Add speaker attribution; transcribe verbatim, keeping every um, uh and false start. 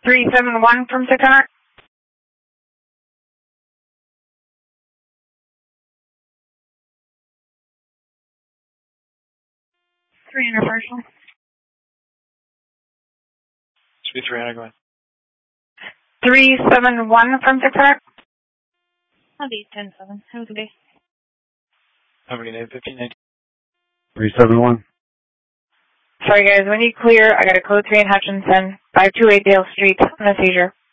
Speaker 1: three seven one from six hundred. three hundred partial.
Speaker 2: Should be three hundred, go ahead.
Speaker 1: three seven one from six hundred.
Speaker 3: I'll be ten seven. Have a good day.
Speaker 2: How many names? fifteen nineteen.
Speaker 4: three seven one.
Speaker 1: Sorry guys, when you clear, I got a code three in Hutchinson, five two eight Dale Street, on a seizure.